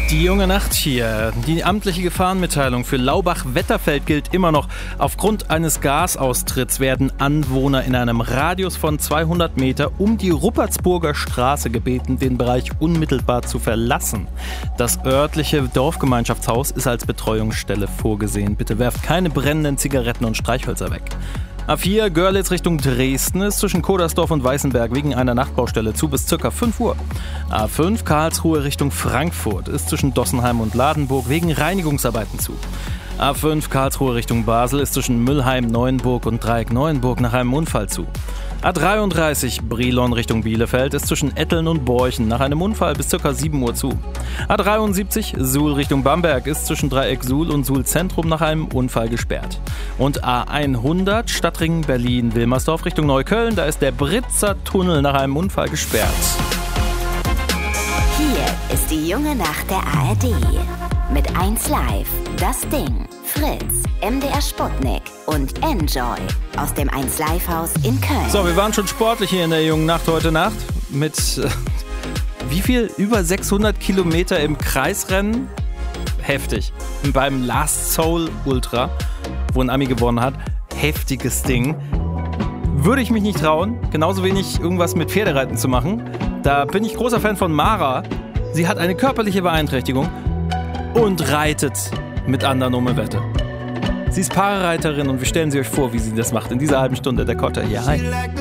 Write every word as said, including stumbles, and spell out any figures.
Die junge Nacht hier. Die amtliche Gefahrenmitteilung für Laubach-Wetterfeld gilt immer noch. Aufgrund eines Gasaustritts werden Anwohner in einem Radius von zweihundert Meter um die Ruppertsburger Straße gebeten, den Bereich unmittelbar zu verlassen. Das örtliche Dorfgemeinschaftshaus ist als Betreuungsstelle vorgesehen. Bitte werft keine brennenden Zigaretten und Streichhölzer weg. A vier Görlitz Richtung Dresden ist zwischen Kodersdorf und Weißenberg wegen einer Nachtbaustelle zu bis ca. fünf Uhr. A fünf Karlsruhe Richtung Frankfurt ist zwischen Dossenheim und Ladenburg wegen Reinigungsarbeiten zu. A fünf Karlsruhe Richtung Basel ist zwischen Müllheim, Neuenburg und Dreieck Neuenburg nach einem Unfall zu. A dreiunddreißig Brilon Richtung Bielefeld ist zwischen Etteln und Borchen nach einem Unfall bis ca. sieben Uhr zu. A dreiundsiebzig Suhl Richtung Bamberg ist zwischen Dreieck Suhl und Suhl Zentrum nach einem Unfall gesperrt. Und A hundert Stadtring Berlin-Wilmersdorf Richtung Neukölln, da ist der Britzer Tunnel nach einem Unfall gesperrt. Hier ist die junge Nacht der A R D. Mit eins Live, Das Ding, Fritz, M D R Sputnik und Enjoy aus dem eins Live Haus in Köln. So, wir waren schon sportlich hier in der jungen Nacht heute Nacht mit äh, wie viel? Über sechshundert Kilometer im Kreisrennen. Heftig. Beim Last Soul Ultra, wo ein Ami gewonnen hat. Heftiges Ding. Würde ich mich nicht trauen, genauso wenig irgendwas mit Pferdereiten zu machen. Da bin ich großer Fan von Mara. Sie hat eine körperliche Beeinträchtigung und reitet mit anderen um eine Wette. Sie ist Parareiterin und wir stellen sie euch vor, wie sie das macht in dieser halben Stunde der Kotter hier. Hi.